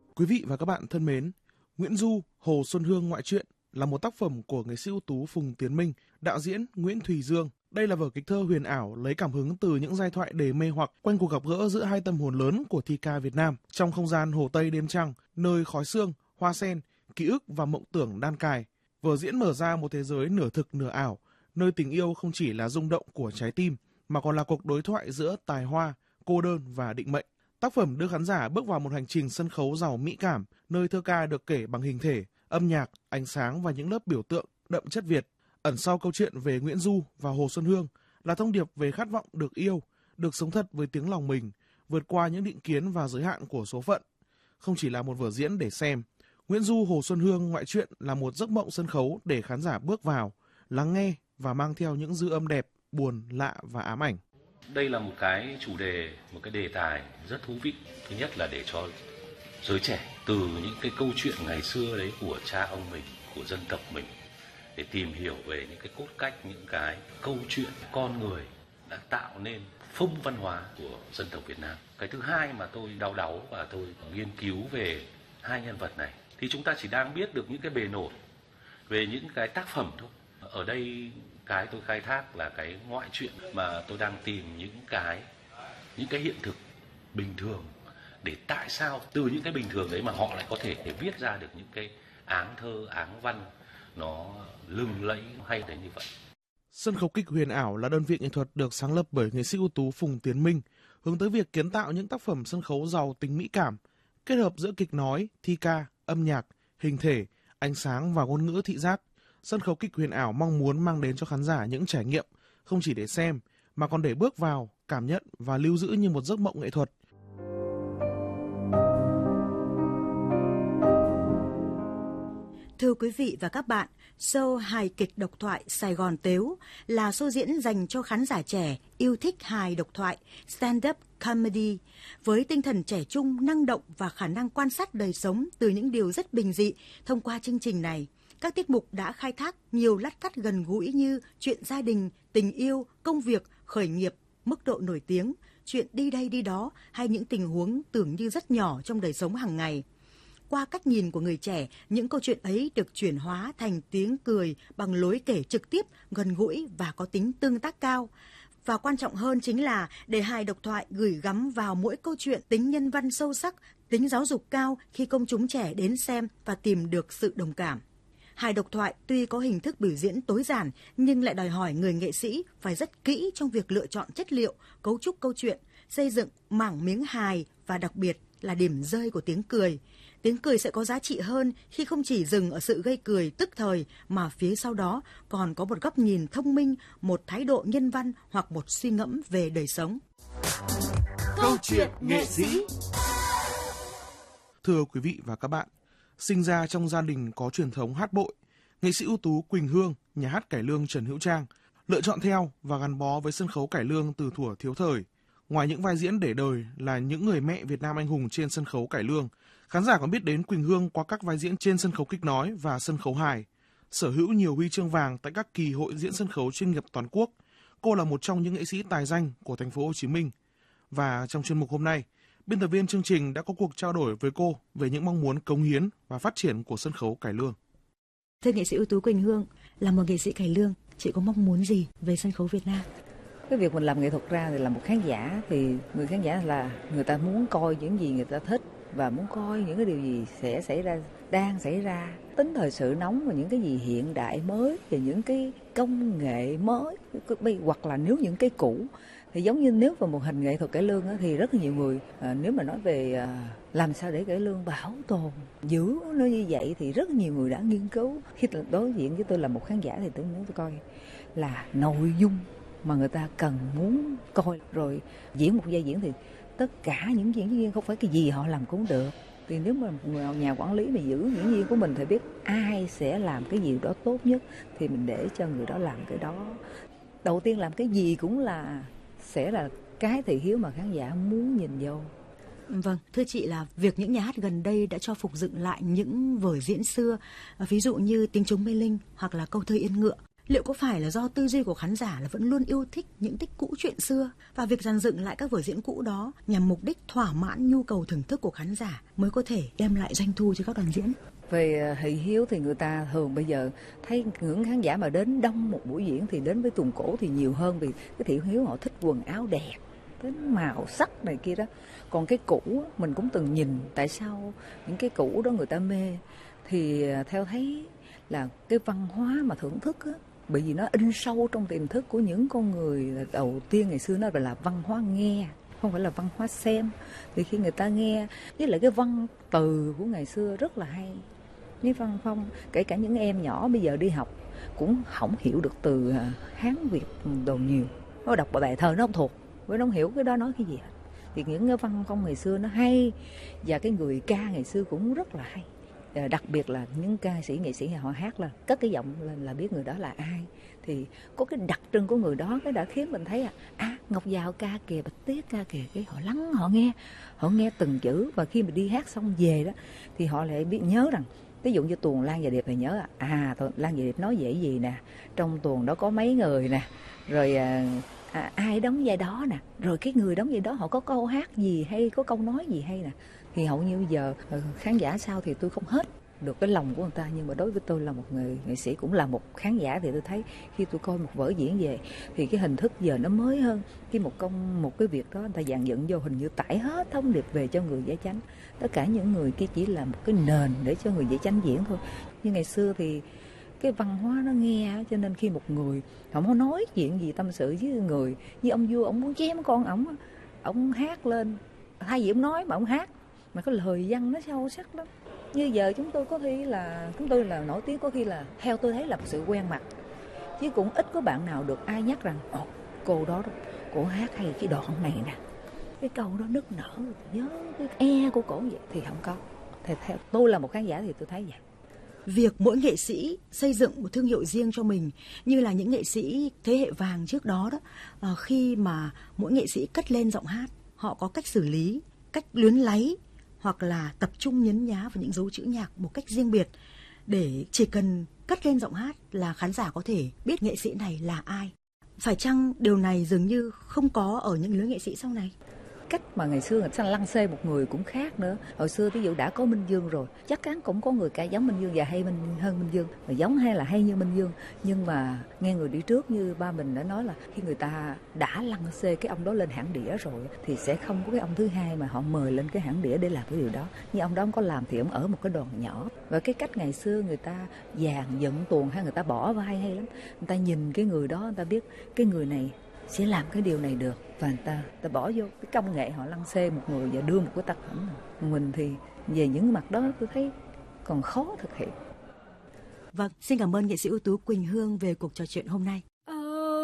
Quý vị và các bạn thân mến, Nguyễn Du, Hồ Xuân Hương ngoại truyện là một tác phẩm của nghệ sĩ ưu tú Phùng Tiến Minh, đạo diễn Nguyễn Thùy Dương. Đây là vở kịch thơ huyền ảo lấy cảm hứng từ những giai thoại đầy mê hoặc quanh cuộc gặp gỡ giữa hai tâm hồn lớn của thi ca Việt Nam trong không gian Hồ Tây đêm trăng, nơi khói sương, hoa sen, ký ức và mộng tưởng đan cài. Vở diễn mở ra một thế giới nửa thực nửa ảo, nơi tình yêu không chỉ là rung động của trái tim mà còn là cuộc đối thoại giữa tài hoa, cô đơn và định mệnh. Tác phẩm đưa khán giả bước vào một hành trình sân khấu giàu mỹ cảm, nơi thơ ca được kể bằng hình thể, âm nhạc, ánh sáng và những lớp biểu tượng đậm chất Việt. Ẩn sau câu chuyện về Nguyễn Du và Hồ Xuân Hương là thông điệp về khát vọng được yêu, được sống thật với tiếng lòng mình, vượt qua những định kiến và giới hạn của số phận. Không chỉ là một vở diễn để xem, Nguyễn Du Hồ Xuân Hương ngoại truyện là một giấc mộng sân khấu để khán giả bước vào, lắng nghe và mang theo những dư âm đẹp, buồn, lạ và ám ảnh. Đây là một cái chủ đề, một cái đề tài rất thú vị. Thứ nhất là để cho giới trẻ từ những cái câu chuyện ngày xưa đấy của cha ông mình, của dân tộc mình, để tìm hiểu về những cái cốt cách, những cái câu chuyện con người đã tạo nên phong văn hóa của dân tộc Việt Nam. Cái thứ hai mà tôi đau đáu và tôi nghiên cứu về hai nhân vật này thì chúng ta chỉ đang biết được những cái bề nổi về những cái tác phẩm thôi. Ở đây cái tôi khai thác là cái ngoại truyện mà tôi đang tìm những cái hiện thực bình thường, để tại sao từ những cái bình thường đấy mà họ lại có thể để viết ra được những cái áng thơ, áng văn nó lừng lẫy hay đến như vậy. Sân khấu kịch huyền ảo là đơn vị nghệ thuật được sáng lập bởi nghệ sĩ ưu tú Phùng Tiến Minh, hướng tới việc kiến tạo những tác phẩm sân khấu giàu tính mỹ cảm, kết hợp giữa kịch nói, thi ca, âm nhạc, hình thể, ánh sáng và ngôn ngữ thị giác. Sân khấu kịch huyền ảo mong muốn mang đến cho khán giả những trải nghiệm không chỉ để xem mà còn để bước vào, cảm nhận và lưu giữ như một giấc mộng nghệ thuật. Thưa quý vị và các bạn, show hài kịch độc thoại Sài Gòn Tếu là show diễn dành cho khán giả trẻ yêu thích hài độc thoại, stand-up comedy, với tinh thần trẻ trung, năng động và khả năng quan sát đời sống từ những điều rất bình dị. Thông qua chương trình này, các tiết mục đã khai thác nhiều lát cắt gần gũi như chuyện gia đình, tình yêu, công việc, khởi nghiệp, mức độ nổi tiếng, chuyện đi đây đi đó hay những tình huống tưởng như rất nhỏ trong đời sống hàng ngày. Qua cách nhìn của người trẻ, những câu chuyện ấy được chuyển hóa thành tiếng cười bằng lối kể trực tiếp, gần gũi và có tính tương tác cao. Và quan trọng hơn chính là để hài độc thoại gửi gắm vào mỗi câu chuyện tính nhân văn sâu sắc, tính giáo dục cao khi công chúng trẻ đến xem và tìm được sự đồng cảm. Hài độc thoại tuy có hình thức biểu diễn tối giản nhưng lại đòi hỏi người nghệ sĩ phải rất kỹ trong việc lựa chọn chất liệu, cấu trúc câu chuyện, xây dựng mảng miếng hài và đặc biệt là điểm rơi của tiếng cười. Tiếng cười sẽ có giá trị hơn khi không chỉ dừng ở sự gây cười tức thời mà phía sau đó còn có một góc nhìn thông minh, một thái độ nhân văn hoặc một suy ngẫm về đời sống. Câu chuyện nghệ sĩ. Thưa quý vị và các bạn, sinh ra trong gia đình có truyền thống hát bội, nghệ sĩ ưu tú Quỳnh Hương, nhà hát cải lương Trần Hữu Trang, lựa chọn theo và gắn bó với sân khấu cải lương từ thuở thiếu thời. Ngoài những vai diễn để đời là những người mẹ Việt Nam anh hùng trên sân khấu cải lương, khán giả còn biết đến Quỳnh Hương qua các vai diễn trên sân khấu kịch nói và sân khấu hài. Sở hữu nhiều huy chương vàng tại các kỳ hội diễn sân khấu chuyên nghiệp toàn quốc, cô là một trong những nghệ sĩ tài danh của thành phố Hồ Chí Minh. Và trong chuyên mục hôm nay, biên tập viên chương trình đã có cuộc trao đổi với cô về những mong muốn cống hiến và phát triển của sân khấu cải lương. Thưa nghệ sĩ ưu tú Quỳnh Hương, là một nghệ sĩ cải lương, chị có mong muốn gì về sân khấu Việt Nam? Cái việc mình làm nghệ thuật ra thì là một khán giả, thì người khán giả là người ta muốn coi những gì người ta thích và muốn coi những cái điều gì sẽ xảy ra, đang xảy ra, tính thời sự nóng và những cái gì hiện đại mới và những cái công nghệ mới, hoặc là nếu những cái cũ. Thì giống như nếu vào một hình nghệ thuật cải lương á, thì rất là nhiều người nếu mà nói về làm sao để cải lương bảo tồn giữ nó như vậy thì rất nhiều người đã nghiên cứu. Khi đối diện với tôi là một khán giả thì tôi muốn tôi coi là nội dung mà người ta cần muốn coi, rồi diễn một vai diễn thì tất cả những diễn viên không phải cái gì họ làm cũng được. Thì nếu mà nhà quản lý mà giữ diễn viên của mình thì biết ai sẽ làm cái gì đó tốt nhất thì mình để cho người đó làm cái đó. Đầu tiên làm cái gì cũng là sẽ là cái thị hiếu mà khán giả muốn nhìn vô. Vâng, thưa chị là việc những nhà hát gần đây đã cho phục dựng lại những vở diễn xưa, ví dụ như Tiếng Trống Mê Linh hoặc là Câu Thơ Yên Ngựa. Liệu có phải là do tư duy của khán giả là vẫn luôn yêu thích những tích cũ chuyện xưa, và việc dàn dựng lại các vở diễn cũ đó nhằm mục đích thỏa mãn nhu cầu thưởng thức của khán giả mới có thể đem lại doanh thu cho các đoàn diễn? Về thị hiếu thì người ta thường bây giờ thấy những khán giả mà đến đông một buổi diễn thì đến với tuồng cổ thì nhiều hơn, vì cái thị hiếu họ thích quần áo đẹp, đến màu sắc này kia đó. Còn cái cũ mình cũng từng nhìn, tại sao những cái cũ đó người ta mê, thì theo thấy là cái văn hóa mà thưởng thức á, bởi vì nó in sâu trong tiềm thức của những con người đầu tiên ngày xưa, nó là văn hóa nghe, không phải là văn hóa xem. Thì khi người ta nghe, với lại cái văn từ của ngày xưa rất là hay, với văn phong, kể cả những em nhỏ bây giờ đi học cũng không hiểu được từ Hán Việt đồ nhiều, nó đọc bài thơ nó không thuộc, với nó không hiểu cái đó nói cái gì hết. Thì những cái văn phong ngày xưa nó hay, và cái người ca ngày xưa cũng rất là hay. Đặc biệt là những ca sĩ nghệ sĩ họ hát là cất cái giọng lên là biết người đó là ai. Thì có cái đặc trưng của người đó, cái đã khiến mình thấy Ngọc Giao ca kìa, Bạch Tuyết ca kìa, cái họ lắng họ nghe từng chữ, và khi mà đi hát xong về đó thì họ lại biết nhớ rằng, ví dụ như tuồng Lan và Điệp thì nhớ Lan và Điệp nói về gì nè, trong tuồng đó có mấy người nè, rồi ai đóng vai đó nè, rồi cái người đóng vai đó họ có câu hát gì hay, có câu nói gì hay nè. Thì hầu như bây giờ khán giả sao thì tôi không hết được cái lòng của người ta, nhưng mà đối với tôi là một người nghệ sĩ, cũng là một khán giả, thì tôi thấy khi tôi coi một vở diễn về thì cái hình thức giờ nó mới hơn. Cái một cái việc đó người ta dàn dựng vô, hình như tải hết thông điệp về cho người giải chánh. Tất cả những người kia chỉ là một cái nền để cho người giải chánh diễn thôi. Nhưng ngày xưa thì cái văn hóa nó nghe, cho nên khi một người không có nói chuyện gì tâm sự với người, như ông vua ông muốn chém con ông hát lên, thay vì ông nói mà ông hát, mà cái lời văn nó sâu sắc lắm. Như giờ chúng tôi là nổi tiếng, có khi là theo tôi thấy là một sự quen mặt, chứ cũng ít có bạn nào được ai nhắc rằng cô đó cổ hát hay cái đoạn này nè, cái câu đó nức nở nhớ cái e của cổ, vậy thì không có. Thì theo tôi là một khán giả thì tôi thấy vậy. Việc mỗi nghệ sĩ xây dựng một thương hiệu riêng cho mình, như là những nghệ sĩ thế hệ vàng trước đó khi mà mỗi nghệ sĩ cất lên giọng hát, họ có cách xử lý, cách luyến láy, hoặc là tập trung nhấn nhá vào những dấu chữ nhạc một cách riêng biệt, để chỉ cần cất lên giọng hát là khán giả có thể biết nghệ sĩ này là ai. Phải chăng điều này dường như không có ở những lứa nghệ sĩ sau này? Cách mà ngày xưa người ta lăng xê một người cũng khác nữa. Hồi xưa ví dụ đã có Minh Dương rồi, chắc chắn cũng có người ca giống Minh Dương và hay hơn Minh Dương, mà giống hay là hay như Minh Dương. Nhưng mà nghe người đi trước như ba mình đã nói là khi người ta đã lăng xê cái ông đó lên hãng đĩa rồi thì sẽ không có cái ông thứ hai mà họ mời lên cái hãng đĩa để làm cái điều đó. Nhưng ông đó không có làm thì ông ở một cái đoàn nhỏ. Và cái cách ngày xưa người ta dàn dựng tuồng hay người ta bỏ vai hay lắm. Người ta nhìn cái người đó, người ta biết cái người này sẽ làm cái điều này được, và người ta bỏ vô cái công nghệ họ lăng xê một người và đưa một cái tác phẩm. Mình thì về những mặt đó tôi thấy còn khó thực hiện. Vâng, xin cảm ơn nghệ sĩ ưu tú Quỳnh Hương về cuộc trò chuyện hôm nay.